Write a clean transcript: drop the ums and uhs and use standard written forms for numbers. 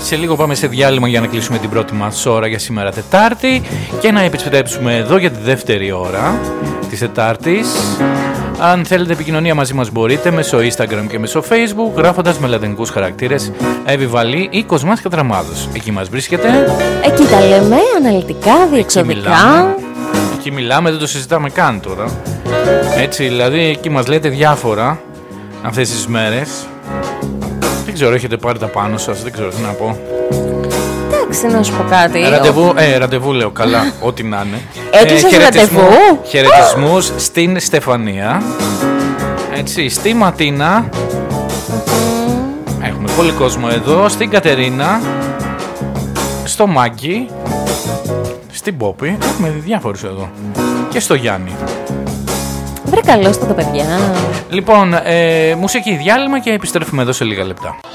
Σε λίγο πάμε σε διάλειμμα για να κλείσουμε την πρώτη μας ώρα για σήμερα Τετάρτη και να επιστρέψουμε εδώ για τη δεύτερη ώρα της Τετάρτης. Αν θέλετε επικοινωνία μαζί μας μπορείτε μέσω Instagram και μέσω Facebook γράφοντας με λατινικούς χαρακτήρες Εβιβαλή ή Κοσμάς Κατραμάδος. Εκεί μας βρίσκεται. Εκεί τα λέμε αναλυτικά, διεξοδικά. Εκεί μιλάμε, δεν το συζητάμε καν τώρα. Έτσι δηλαδή εκεί μας λέτε διάφορα αυτές τις μέρες. Δεν ξέρω, έχετε πάρει τα πάνω σας, δεν ξέρω τι να πω. Εντάξει, να σου πω κάτι. Ραντεβού λέω, καλά, ό,τι να είναι. Έκλεισες ραντεβού. Χαιρετισμούς στην Στεφανία. Έτσι, στη Ματίνα. Έχουμε πολύ κόσμο εδώ. Στην Κατερίνα. Στο Μάγκη. Στην Πόπη. Έχουμε διάφορους εδώ. Και στο Γιάννη. Βρε καλώς τα παιδιά. Λοιπόν, μουσική διάλειμμα και επιστρέφουμε εδώ σε λίγα λεπτά.